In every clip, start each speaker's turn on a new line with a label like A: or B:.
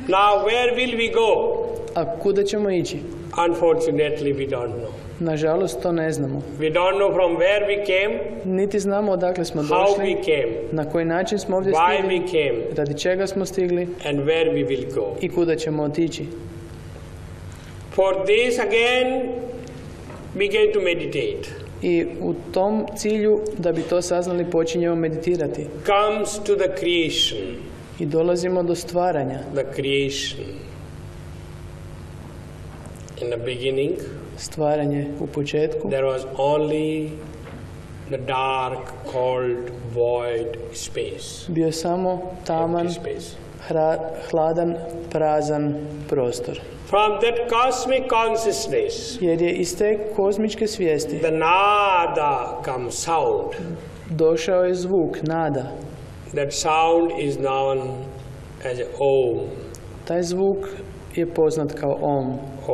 A: Now where will we go?
B: A kuda ćemo ići?
A: Unfortunately, we don't know.
B: Nažalost, to ne znamo.
A: We don't know from where we came,
B: Niti znamo odakle smo
A: how
B: došli,
A: we came,
B: na koji način smo ovdje
A: why
B: stigli,
A: we came,
B: radi čega smo stigli
A: and where we will go.
B: i kuda ćemo otići.
A: For this again, begin to meditate.
B: I u tom cilju, da bi to saznali, počinjemo meditirati.
A: Comes to the creation.
B: I dolazimo do stvaranja.
A: The creation. In the beginning,
B: stvaranje u početku,
A: there was only the dark, cold, void space.
B: Bio je samo taman, hladan, prazan prostor.
A: From that cosmic consciousness,
B: jer je iz te kozmičke svijesti,
A: the nada comes sound.
B: Došao je zvuk, nada.
A: That sound is known as Om.
B: Taj zvuk je poznat kao Om.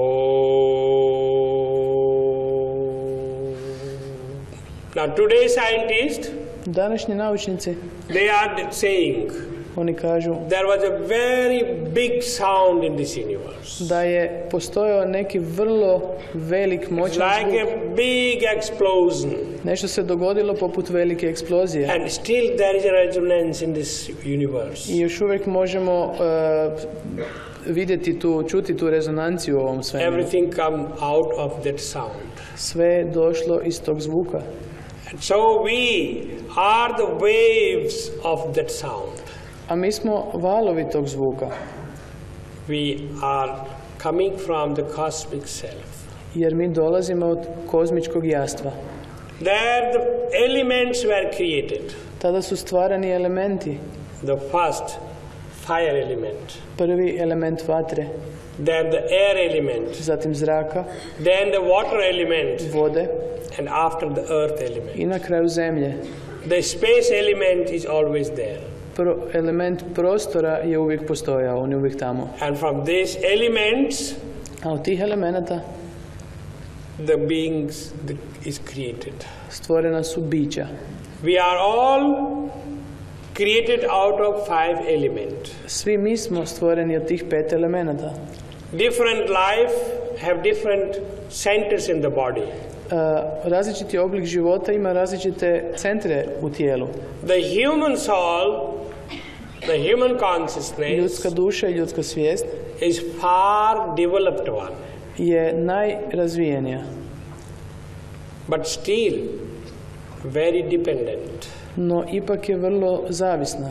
A: Now today scientists,
B: današnji naučnici,
A: they are saying,
B: oni kažu,
A: there was a very big sound in this universe.
B: Da je postojao neki vrlo velik, moćan zvuk.
A: Like a big explosion.
B: Nešto se dogodilo poput velike eksplozije.
A: And still there is a resonance in this universe.
B: I još uvijek možemo vidjeti tu, čuti tu rezonanciju u ovom svemiru.
A: Everything come out of that sound.
B: Sve je došlo iz tog zvuka.
A: And so we are the waves of that sound.
B: A mi smo valovi tog zvuka.
A: We are coming from the cosmic self.
B: Jer mi dolazimo od kozmičkog jastva.
A: There the elements were created.
B: Tada su stvarani elementi.
A: The first fire element.
B: Prvi element vatre.
A: Then the air element.
B: Zatim zraka.
A: Then the water element.
B: Vode.
A: And after the earth element.
B: I na kraju zemlje.
A: The space element is always there.
B: Element prostora je uvijek postojao, on je uvijek tamo.
A: And from these elements,
B: a od tih elemenata,
A: the beings is created.
B: Stvorena su bića.
A: We are all created out of 5 elements.
B: Svi mi smo stvoreni od tih 5 elemenata.
A: Different life have different centers in the body.
B: Različiti oblik života ima različite centre u tijelu.
A: The human soul, the human consciousness,
B: ljudska duša i ljudska svijest
A: is far developed one.
B: Je najrazvijenija.
A: But still very dependent.
B: No ipak je vrlo zavisna.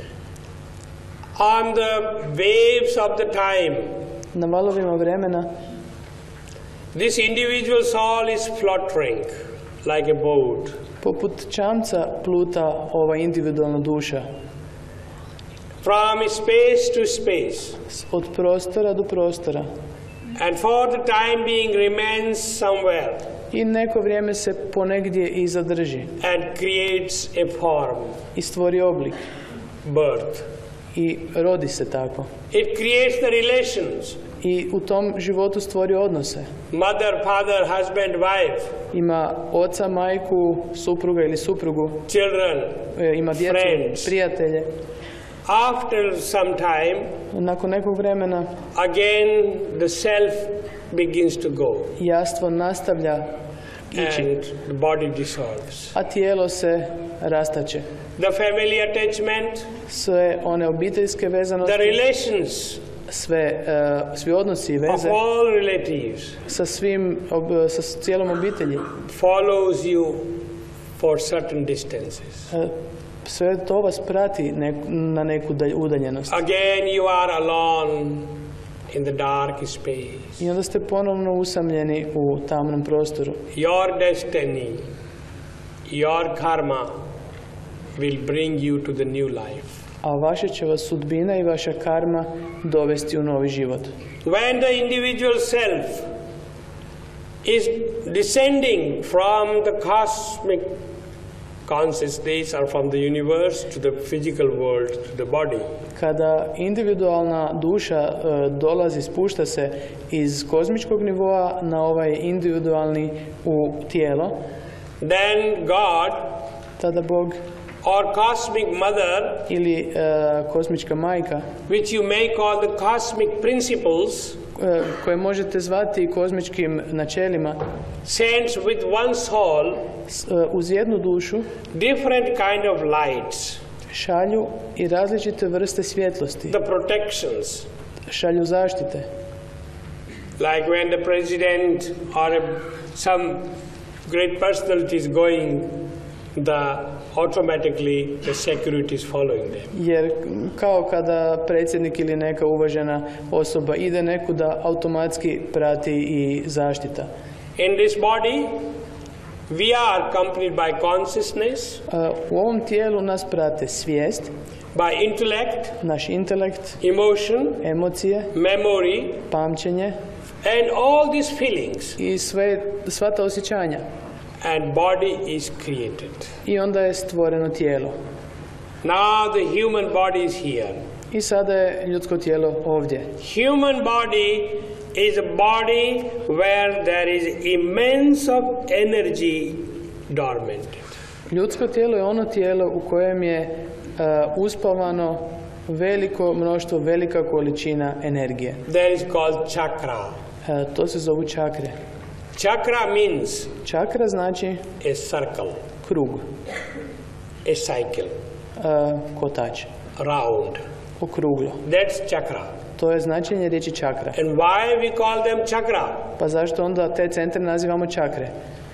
A: On the waves of the time,
B: na valovima vremena,
A: this individual soul is fluttering like a boat.
B: Poput čamca pluta ova individualna duša.
A: From space to space.
B: Od prostora do prostora.
A: And for the time being remains somewhere.
B: I neko vrijeme se ponegdje i zadrži.
A: And creates a form.
B: I stvori oblik.
A: Birth.
B: I rodi se tako.
A: It creates the relations.
B: I u tom životu stvori odnose.
A: Mother, father, husband, wife.
B: Ima oca, majku, supruga ili suprugu.
A: Children.
B: Ima djecu,
A: friends.
B: Prijatelje.
A: After some time,
B: nakon nekog vremena,
A: again the self begins to go.
B: Jastvo nastavlja ići.
A: And the body dissolves.
B: A tijelo se rastače.
A: The family attachment,
B: sve one obiteljske vezanosti,
A: the relations,
B: svi odnosi i veze
A: of all relatives,
B: sa cijelom obitelji,
A: follows you for certain distances.
B: Sve to vas prati na neku udaljenost.
A: Again you are alone in the dark space.
B: I onda ste ponovno usamljeni u tamnom prostoru.
A: Your destiny, your karma will bring you to the new life.
B: A vaša će vas sudbina i vaša karma dovesti u novi život.
A: When the individual self is descending from the cosmic consciousness or from the universe to the physical world, to the body.
B: Kada individualna duša dolazi, spušta se iz kozmičkog nivoa na ovaj individualni u tijelo,
A: then God,
B: tada Bog,
A: or cosmic mother,
B: ili kosmička majka,
A: which you may call the cosmic principles,
B: koje možete zvati i kozmičkim načelima,
A: sends with one soul
B: uz jednu dušu
A: different kind of lights,
B: šalju i različite vrste svjetlosti,
A: the protections.
B: šalju zaštite.
A: Like when the president or some great personality is going, automatically the security is following them.
B: Jer kao kada predsjednik ili neka uvažena osoba ide nekuda, automatski prati i zaštita.
A: In this body, we are accompanied by consciousness,
B: U ovom tijelu nas prate svijest,
A: by intellect,
B: naš intelekt,
A: emotion,
B: emocije,
A: memory,
B: pamćenje
A: and all these feelings.
B: i sva ta osjećanja.
A: And body is created.
B: I onda je stvoreno tijelo.
A: Now the human body is here.
B: I sada je ljudsko tijelo ovdje.
A: Human body is a body where there is immense of energy dormant.
B: Ljudsko tijelo je ono tijelo u kojem je uspavano veliko mnoštvo, velika količina energije.
A: That is called chakra.
B: To se zovu čakre.
A: Chakra means
B: Čakra znači
A: a circle,
B: krug,
A: a cycle,
B: kotač,
A: round.
B: okruglo.
A: That's chakra.
B: To je značenje riječi čakra.
A: And why we call them chakra?
B: Pa zašto onda te centre nazivamo čakre?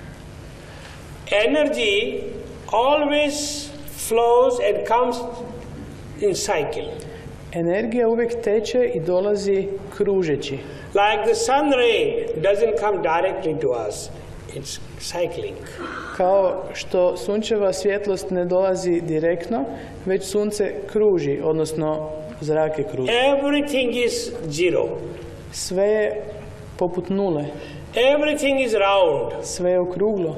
A: Energy always flows and comes in cycle.
B: Energija uvijek teče i dolazi kružeći.
A: Like the sun ray doesn't come directly to us, it's cycling.
B: Kao što sunčeva svjetlost ne dolazi direktno, već sunce kruži, odnosno zrake kruži.
A: Everything is zero.
B: Sve je poput nule.
A: Everything is round.
B: Sve je okruglo.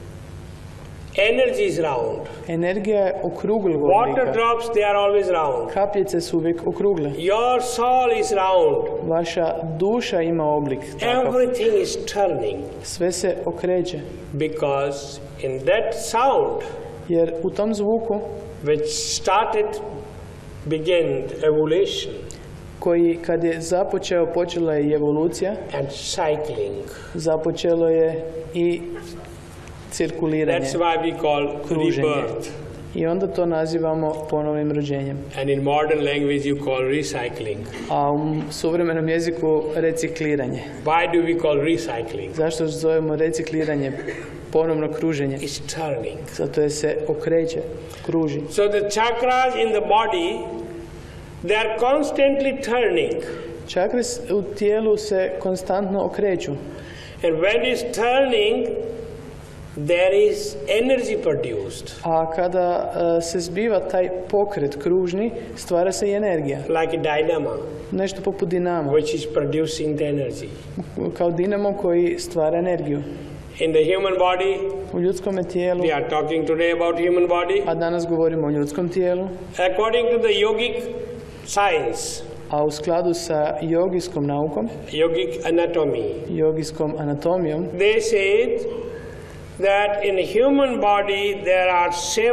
A: Energy is round.
B: Energija je okruglog
A: Water
B: oblika.
A: drops, they are always round.
B: Kapljice su uvijek okrugle.
A: Your soul is round.
B: Vaša duša ima oblik takav.
A: Everything is turning.
B: Sve se okreće.
A: Because in that sound,
B: Jer u tom zvuku
A: which began evolution
B: koji kad je započeo, počela je i evolucija,
A: and cycling.
B: započelo je i cirkuliranje,
A: That's why we call
B: kruženje.
A: rebirth.
B: I onda to nazivamo ponovnim rođenjem.
A: And in modern language you call recycling.
B: A u suvremenom jeziku recikliranje.
A: Why do we call recycling?
B: Zašto zovemo recikliranje ponovno kruženje?
A: It's turning.
B: Zato je se okreće, kruži.
A: So the chakras in the body, they are constantly turning.
B: Čakre u tijelu se konstantno okreću.
A: And when it's turning, there is energy produced.
B: A kada se zbiva taj pokret kružni, stvara se i energija.
A: Like a dynamo,
B: Nešto poput dinama.
A: which is producing the energy.
B: Kao dinamo koji stvara energiju.
A: In the human body,
B: U ljudskom tijelu,
A: we are talking today about human body.
B: a danas govorimo o ljudskom tijelu,
A: According to the yogic science,
B: a u skladu sa jogijskom naukom,
A: yogic anatomy,
B: jogijskom anatomijom,
A: they said that in a human body there are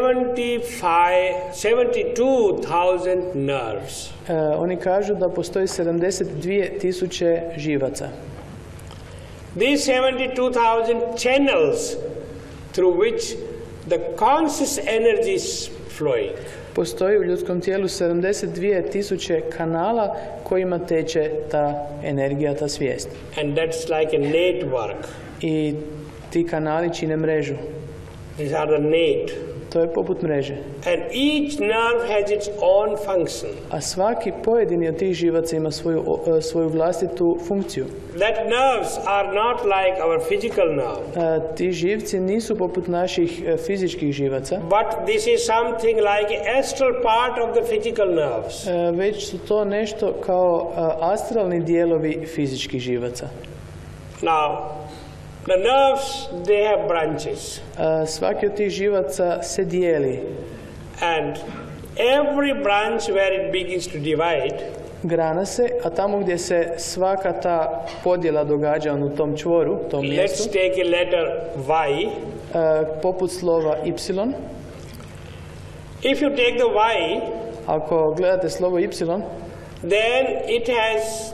A: 72,000 nerves.
B: Oni kažu da postoji 72.000 živaca.
A: These 72,000 channels through which the conscious energy is flowing.
B: Postoji u ljudskom tijelu 72.000 kanala kojima teče ta energija, ta svijest.
A: And that's like a network.
B: I ti kanali čine mrežu.
A: These are the net.
B: To je poput mreže.
A: And each nerve has its own function.
B: A svaki pojedini od tih živaca ima svoju vlastitu funkciju.
A: That nerves are not like our physical nerve.
B: Ti živci nisu poput naših fizičkih živaca,
A: But this is something like an astral part of the physical nerves.
B: već su to nešto kao astralni dijelovi fizičkih živaca.
A: Now, the nerves, they have branches.
B: Svaki od tih živaca se dijeli.
A: And every branch where it begins to divide,
B: Grana se, a tamo gdje se svaka ta podjela događa u tom čvoru, tom
A: let's
B: mjestu,
A: take a letter Y.
B: poput slova Y,
A: If you take the Y,
B: Ako gledate slovo y,
A: then it has